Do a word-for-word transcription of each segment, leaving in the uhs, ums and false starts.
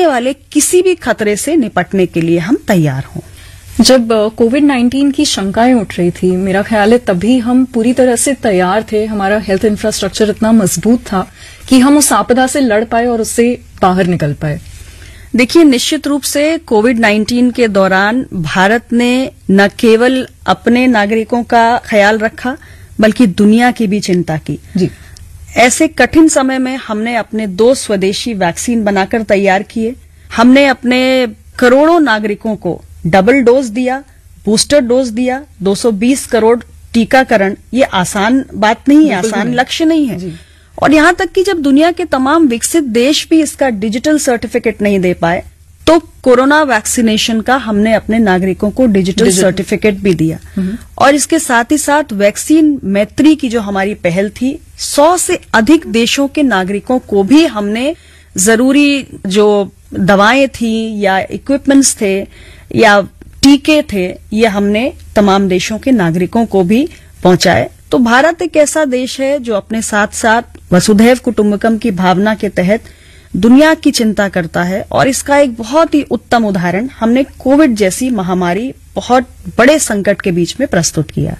वाले किसी भी खतरे से निपटने के लिए हम तैयार हों। जब कोविड नाइन्टीन की शंकाएं उठ रही थी, मेरा ख्याल है तभी हम पूरी तरह से तैयार थे। हमारा हेल्थ इंफ्रास्ट्रक्चर इतना मजबूत था कि हम उस आपदा से लड़ पाए और उससे बाहर निकल पाए। देखिए, निश्चित रूप से कोविड नाइन्टीन के दौरान भारत ने न केवल अपने नागरिकों का ख्याल रखा बल्कि दुनिया की भी चिंता की। जी। ऐसे कठिन समय में हमने अपने दो स्वदेशी वैक्सीन बनाकर तैयार किए। हमने अपने करोड़ों नागरिकों को डबल डोज दिया, बूस्टर डोज दिया। दो सौ बीस करोड़ टीकाकरण, ये आसान बात नहीं है, आसान लक्ष्य नहीं है। जी। और यहां तक कि जब दुनिया के तमाम विकसित देश भी इसका डिजिटल सर्टिफिकेट नहीं दे पाए, तो कोरोना वैक्सीनेशन का हमने अपने नागरिकों को डिजिटल सर्टिफिकेट भी दिया। और इसके साथ ही साथ वैक्सीन मैत्री की जो हमारी पहल थी, सौ से अधिक देशों के नागरिकों को भी हमने जरूरी जो दवाएं थी या इक्विपमेंट्स थे या टीके थे, ये हमने तमाम देशों के नागरिकों को भी पहुंचाए। तो भारत एक ऐसा देश है जो अपने साथ साथ वसुधैव कुटुंबकम की भावना के तहत दुनिया की चिंता करता है। और इसका एक बहुत ही उत्तम उदाहरण हमने कोविड जैसी महामारी, बहुत बड़े संकट के बीच में प्रस्तुत किया।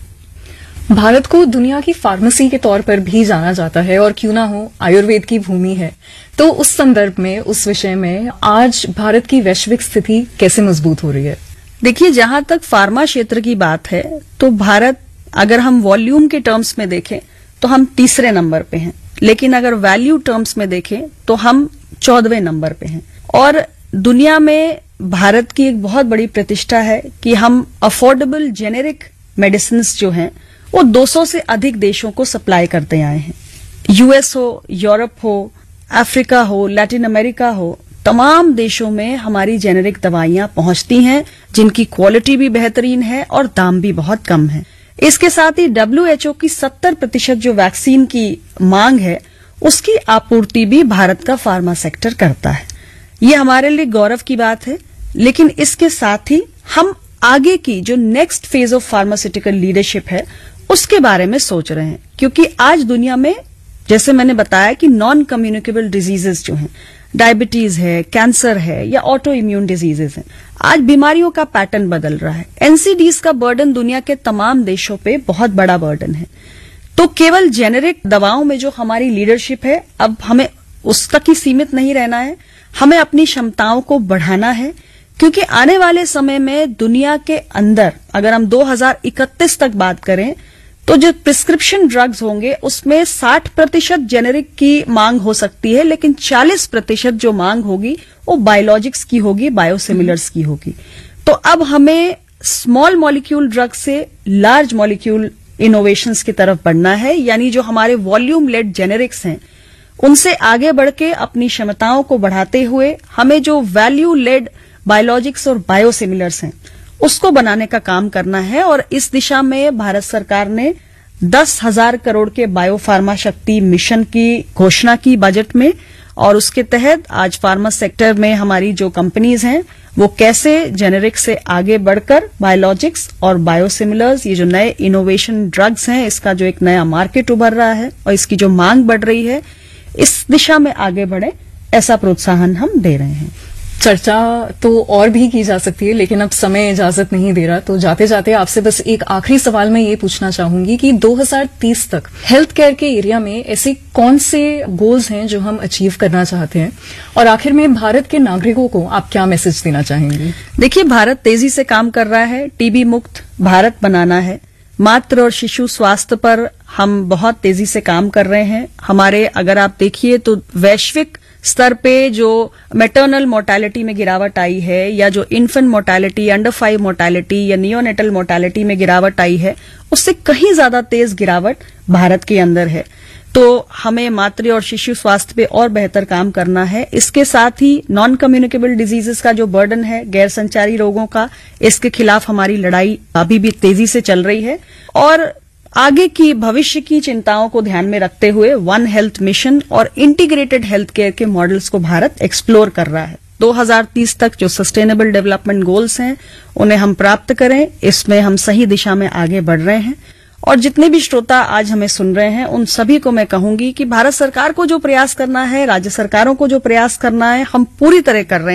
भारत को दुनिया की फार्मेसी के तौर पर भी जाना जाता है और क्यों ना हो, आयुर्वेद की भूमि है। तो उस संदर्भ में, उस विषय में आज भारत की वैश्विक स्थिति कैसे मजबूत हो रही है? देखिए, जहां तक फार्मा क्षेत्र की बात है तो भारत, अगर हम वॉल्यूम के टर्म्स में देखें तो हम तीसरे नंबर पे हैं, लेकिन अगर वैल्यू टर्म्स में देखें तो हम चौदहवें नंबर पे हैं। और दुनिया में भारत की एक बहुत बड़ी प्रतिष्ठा है कि हम अफोर्डेबल जेनेरिक मेडिसिन जो हैं वो दो सौ से अधिक देशों को सप्लाई करते आए हैं। यूएस हो, यूरोप हो, अफ्रीका हो, लैटिन अमेरिका हो, तमाम देशों में हमारी जेनेरिक दवाइयां पहुंचती हैं, जिनकी क्वालिटी भी बेहतरीन है और दाम भी बहुत कम है। इसके साथ ही डब्ल्यू एच ओ की सत्तर प्रतिशत जो वैक्सीन की मांग है, उसकी आपूर्ति भी भारत का फार्मा सेक्टर करता है। ये हमारे लिए गौरव की बात है। लेकिन इसके साथ ही हम आगे की जो next phase of pharmaceutical leadership है, उसके बारे में सोच रहे हैं। क्योंकि आज दुनिया में, जैसे मैंने बताया कि नॉन कम्युनिकेबल डिजीजेस जो हैं, डायबिटीज है, कैंसर है या ऑटो इम्यून डिजीजेस हैं, आज बीमारियों का पैटर्न बदल रहा है। एनसीडीज का बर्डन दुनिया के तमाम देशों पे बहुत बड़ा बर्डन है। तो केवल जेनेरिक दवाओं में जो हमारी लीडरशिप है, अब हमें उस तक ही सीमित नहीं रहना है, हमें अपनी क्षमताओं को बढ़ाना है। क्योंकि आने वाले समय में दुनिया के अंदर, अगर हम दो हज़ार इकतीस तक बात करें, तो जो प्रिस्क्रिप्शन ड्रग्स होंगे उसमें साठ प्रतिशत जेनेरिक की मांग हो सकती है, लेकिन चालीस प्रतिशत जो मांग होगी वो बायोलॉजिक्स की होगी, बायोसिमिलर्स की होगी। तो अब हमें स्मॉल मॉलिक्यूल ड्रग से लार्ज मॉलिक्यूल इनोवेशंस की तरफ बढ़ना है। यानी जो हमारे वॉल्यूम लेड जेनेरिक्स हैं, उनसे आगे बढ़ के अपनी क्षमताओं को बढ़ाते हुए हमें जो वैल्यू लेड बायोलॉजिक्स और बायोसिमिलर्स हैं, उसको बनाने का काम करना है। और इस दिशा में भारत सरकार ने दस हजार करोड़ के बायोफार्मा शक्ति मिशन की घोषणा की बजट में। और उसके तहत आज फार्मा सेक्टर में हमारी जो कंपनीज हैं, वो कैसे जेनेरिक से आगे बढ़कर बायोलॉजिक्स और बायोसिमिलर्स, ये जो नए इनोवेशन ड्रग्स हैं, इसका जो एक नया मार्केट उभर रहा है और इसकी जो मांग बढ़ रही है, इस दिशा में आगे बढ़े, ऐसा प्रोत्साहन हम दे रहे हैं। चर्चा तो और भी की जा सकती है, लेकिन अब समय इजाजत नहीं दे रहा। तो जाते जाते आपसे बस एक आखिरी सवाल मैं ये पूछना चाहूंगी कि दो हज़ार तीस तक हेल्थ केयर के एरिया में ऐसे कौन से गोल्स हैं जो हम अचीव करना चाहते हैं, और आखिर में भारत के नागरिकों को आप क्या मैसेज देना चाहेंगे? देखिए, भारत तेजी से काम कर रहा है, टीबी मुक्त भारत बनाना है। मातृ और शिशु स्वास्थ्य पर हम बहुत तेजी से काम कर रहे हैं। हमारे, अगर आप देखिए तो वैश्विक स्तर पे जो मैटरनल मोर्टेलिटी में गिरावट आई है, या जो infant mortality, under five mortality या नियोनेटल मोर्टेलिटी में गिरावट आई है, उससे कहीं ज्यादा तेज गिरावट भारत के अंदर है। तो हमें मातृ और शिशु स्वास्थ्य पे और बेहतर काम करना है। इसके साथ ही नॉन कम्युनिकेबल डिजीजेस का जो बर्डन है, गैर संचारी रोगों का, इसके खिलाफ हमारी लड़ाई अभी भी तेजी से चल रही है। और आगे की भविष्य की चिंताओं को ध्यान में रखते हुए वन हेल्थ मिशन और इंटीग्रेटेड हेल्थ केयर के मॉडल्स को भारत एक्सप्लोर कर रहा है। दो हज़ार तीस तक जो सस्टेनेबल डेवलपमेंट गोल्स हैं, उन्हें हम प्राप्त करें, इसमें हम सही दिशा में आगे बढ़ रहे हैं। और जितने भी श्रोता आज हमें सुन रहे हैं, उन सभी को मैं कहूंगी कि भारत सरकार को जो प्रयास करना है, राज्य सरकारों को जो प्रयास करना है, हम पूरी तरह कर रहे हैं।